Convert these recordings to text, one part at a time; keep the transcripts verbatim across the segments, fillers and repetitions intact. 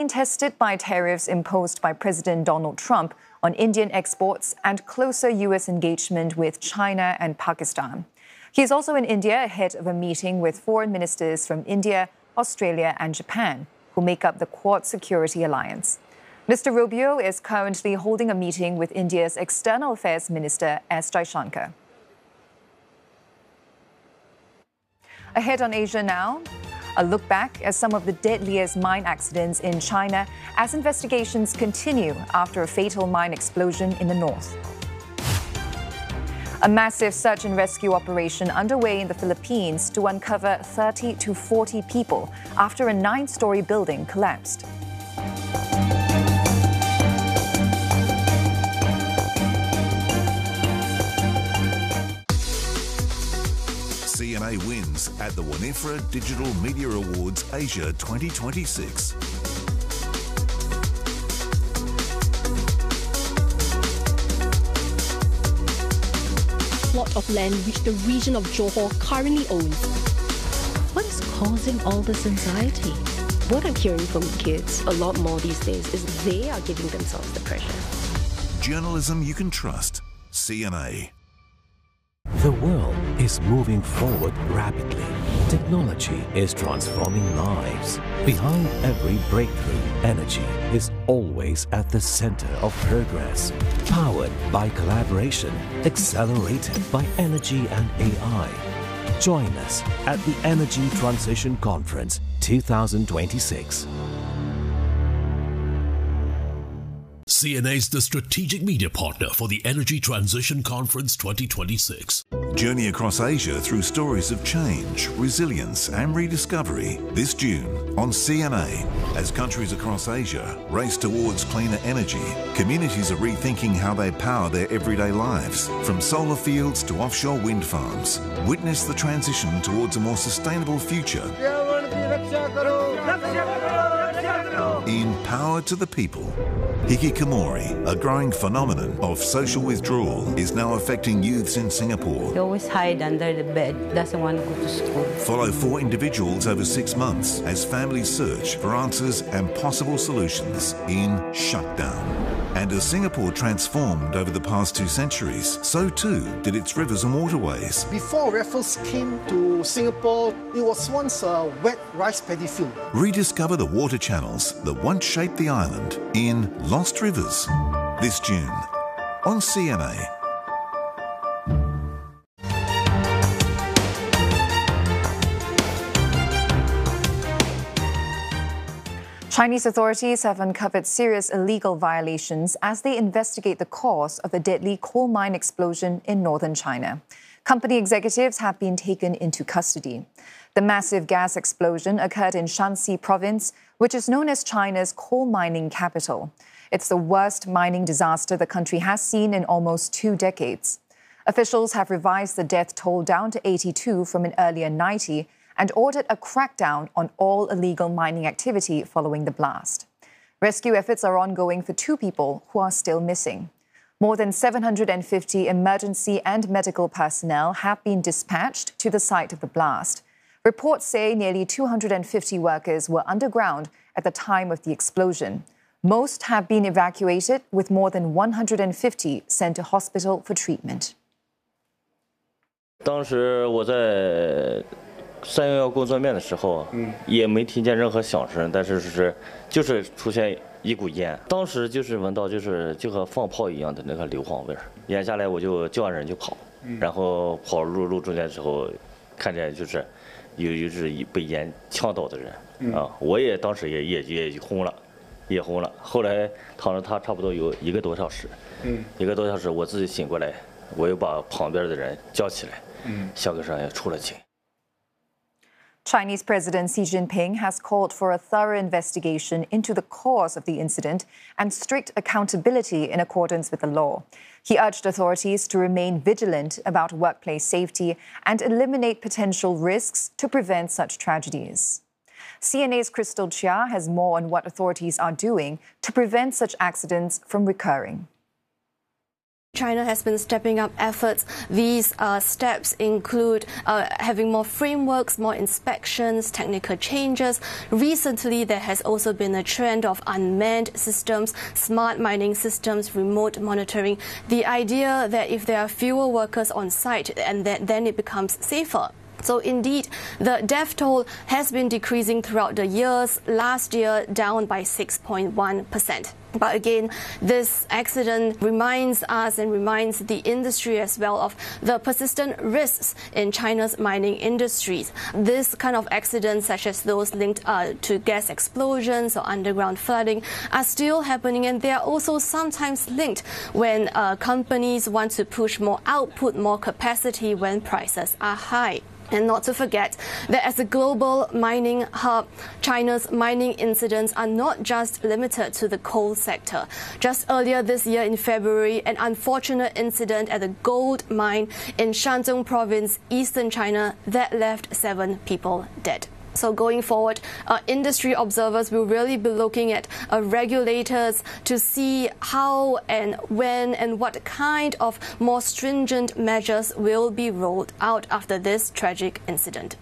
tested by tariffs imposed by President Donald Trump on Indian exports and closer U S engagement with China and Pakistan. He is also in India ahead of a meeting with foreign ministers from India, Australia and Japan, who make up the Quad Security Alliance. Mister Rubio is currently holding a meeting with India's External Affairs Minister S. Jaishankar. Ahead on Asia Now, a look back at some of the deadliest mine accidents in China as investigations continue after a fatal mine explosion in the north. A massive search and rescue operation underway in the Philippines to uncover thirty to forty people after a nine-story building collapsed. C N A wins at the Winifred Digital Media Awards Asia twenty twenty-six. Plot of land which the region of Johor currently owns. What is causing all this anxiety? What I'm hearing from kids a lot more these days is they are giving themselves the pressure. Journalism you can trust. C N A. The world is moving forward rapidly. Technology is transforming lives. Behind every breakthrough, energy is always at the center of progress. Powered by collaboration, accelerated by energy and A I. Join us at the Energy Transition Conference twenty twenty-six. C N A is the strategic media partner for the Energy Transition Conference twenty twenty-six. Journey across Asia through stories of change, resilience and rediscovery this June on C N A. As countries across Asia race towards cleaner energy, communities are rethinking how they power their everyday lives. From solar fields to offshore wind farms, witness the transition towards a more sustainable future. In Power to the People, hikikomori, a growing phenomenon of social withdrawal, is now affecting youths in Singapore. They always hide under the bed, doesn't want to go to school. Follow four individuals over six months as families search for answers and possible solutions in Shutdown. And as Singapore transformed over the past two centuries, so too did its rivers and waterways. Before Raffles came to Singapore, it was once a wet rice paddy field. Rediscover the water channels that once shaped the island in Lost Rivers this June on C N A. Chinese authorities have uncovered serious illegal violations as they investigate the cause of the deadly coal mine explosion in northern China. Company executives have been taken into custody. The massive gas explosion occurred in Shanxi province, which is known as China's coal mining capital. It's the worst mining disaster the country has seen in almost two decades. Officials have revised the death toll down to eighty-two from an earlier ninety and ordered a crackdown on all illegal mining activity following the blast. Rescue efforts are ongoing for two people who are still missing. More than seven hundred fifty emergency and medical personnel have been dispatched to the site of the blast. Reports say nearly two hundred fifty workers were underground at the time of the explosion. Most have been evacuated, with more than one hundred fifty sent to hospital for treatment. 当时我在三幺幺工作面的时候，嗯，也没听见任何响声，但是是就是出现一股烟，当时就是闻到就是就和放炮一样的那个硫磺味儿，眼下来我就叫人就跑，然后跑入路中间的时候，看见就是有就是被烟呛到的人，啊，我也当时也也也轰了，也轰了，后来躺着他差不多有一个多小时，嗯，一个多小时我自己醒过来，我又把旁边的人叫起来，嗯，小哥上也出了警。 Chinese President Xi Jinping has called for a thorough investigation into the cause of the incident and strict accountability in accordance with the law. He urged authorities to remain vigilant about workplace safety and eliminate potential risks to prevent such tragedies. C N A's Crystal Chia has more on what authorities are doing to prevent such accidents from recurring. China has been stepping up efforts. These uh, steps include uh, having more frameworks, more inspections, technical changes. Recently, there has also been a trend of unmanned systems, smart mining systems, remote monitoring. The idea that if there are fewer workers on site, and that, then it becomes safer. So indeed, the death toll has been decreasing throughout the years. Last year, down by six point one percent. But again, this accident reminds us and reminds the industry as well of the persistent risks in China's mining industries. This kind of accidents, such as those linked uh, to gas explosions or underground flooding, are still happening, and they are also sometimes linked when uh, companies want to push more output, more capacity when prices are high. And not to forget that as a global mining hub, China's mining incidents are not just limited to the coal sector. Just earlier this year in February, an unfortunate incident at a gold mine in Shandong province, eastern China, that left seven people dead. So going forward, uh, industry observers will really be looking at uh, regulators to see how and when and what kind of more stringent measures will be rolled out after this tragic incident.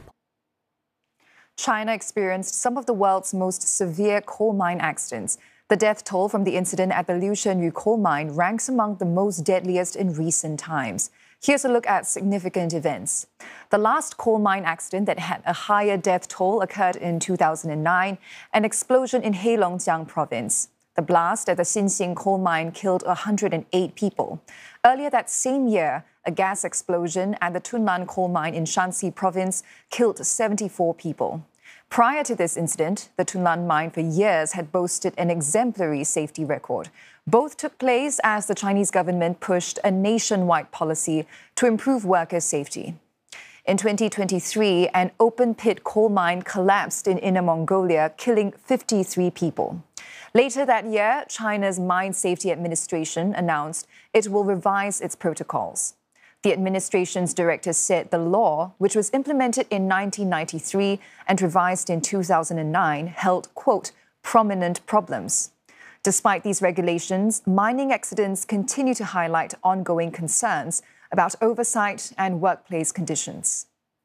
China experienced some of the world's most severe coal mine accidents. The death toll from the incident at the Liu Shenyu coal mine ranks among the most deadliest in recent times. Here's a look at significant events. The last coal mine accident that had a higher death toll occurred in two thousand nine, an explosion in Heilongjiang province. The blast at the Xinxiang coal mine killed one hundred eight people. Earlier that same year, a gas explosion at the Tunlan coal mine in Shanxi province killed seventy-four people. Prior to this incident, the Tunlan mine for years had boasted an exemplary safety record. Both took place as the Chinese government pushed a nationwide policy to improve worker safety. In twenty twenty-three, an open-pit coal mine collapsed in Inner Mongolia, killing fifty-three people. Later that year, China's Mine Safety Administration announced it will revise its protocols. The administration's director said the law, which was implemented in nineteen ninety-three and revised in two thousand nine, held, quote, prominent problems. Despite these regulations, mining accidents continue to highlight ongoing concerns about oversight and workplace conditions.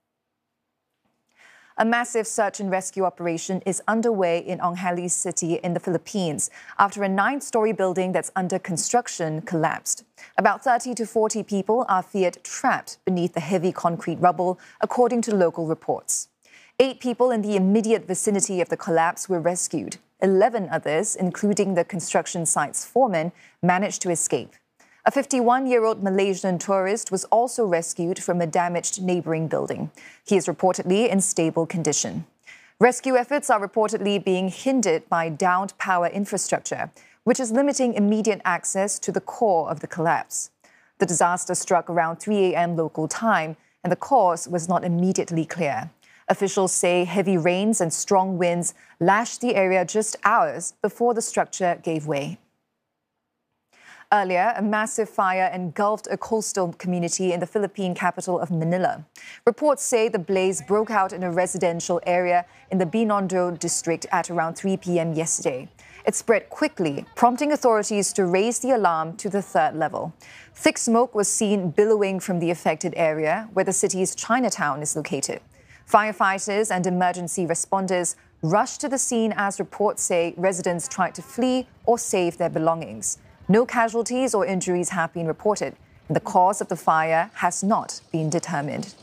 A massive search and rescue operation is underway in Onghali City in the Philippines after a nine-story building that's under construction collapsed. About thirty to forty people are feared trapped beneath the heavy concrete rubble, according to local reports. Eight people in the immediate vicinity of the collapse were rescued. Eleven others, including the construction site's foreman, managed to escape. A fifty-one-year-old Malaysian tourist was also rescued from a damaged neighboring building. He is reportedly in stable condition. Rescue efforts are reportedly being hindered by downed power infrastructure, which is limiting immediate access to the core of the collapse. The disaster struck around three a.m. local time, and the cause was not immediately clear. Officials say heavy rains and strong winds lashed the area just hours before the structure gave way. Earlier, a massive fire engulfed a coastal community in the Philippine capital of Manila. Reports say the blaze broke out in a residential area in the Binondo district at around three p.m. yesterday. It spread quickly, prompting authorities to raise the alarm to the third level. Thick smoke was seen billowing from the affected area, where the city's Chinatown is located. Firefighters and emergency responders rushed to the scene as reports say residents tried to flee or save their belongings. No casualties or injuries have been reported, and the cause of the fire has not been determined.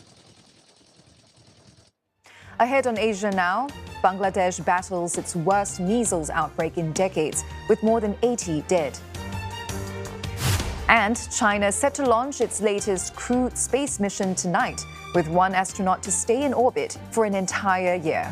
Ahead on Asia now, Bangladesh battles its worst measles outbreak in decades, with more than eighty dead. And China set to launch its latest crewed space mission tonight, with one astronaut to stay in orbit for an entire year.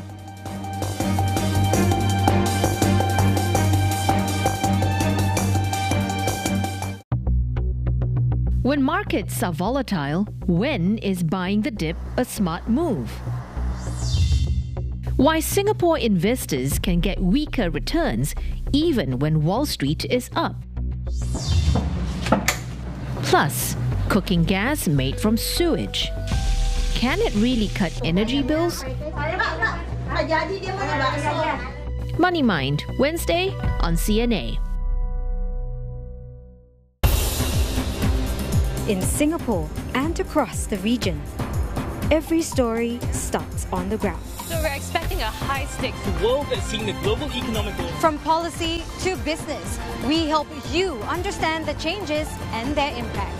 When markets are volatile, when is buying the dip a smart move? Why Singapore investors can get weaker returns even when Wall Street is up. Plus, cooking gas made from sewage. Can it really cut energy bills? Money Mind, Wednesday on C N A. in Singapore and across the region. Every story starts on the ground. So we're expecting a high-stakes world that's seeing the global economic growth. From policy to business, we help you understand the changes and their impact.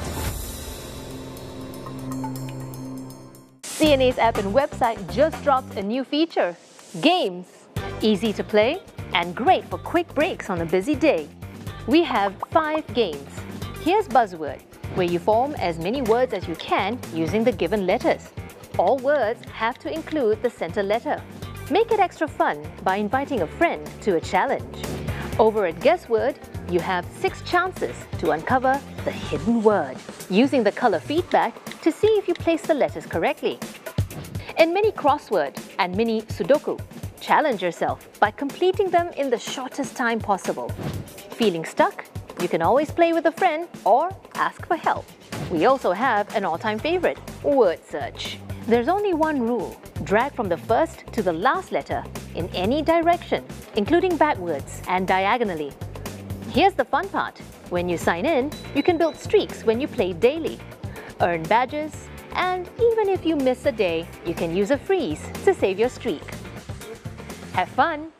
C N A's app and website just dropped a new feature, Games. Easy to play and great for quick breaks on a busy day. We have five games. Here's Buzzword, where you form as many words as you can using the given letters. All words have to include the center letter. Make it extra fun by inviting a friend to a challenge. Over at Guessword, you have six chances to uncover the hidden word, using the color feedback to see if you place the letters correctly. In Mini Crossword and Mini Sudoku, challenge yourself by completing them in the shortest time possible. Feeling stuck? You can always play with a friend or ask for help. We also have an all-time favorite, Word Search. There's only one rule: drag from the first to the last letter in any direction, including backwards and diagonally. Here's the fun part. When you sign in, you can build streaks when you play daily, earn badges, and even if you miss a day, you can use a freeze to save your streak. Have fun!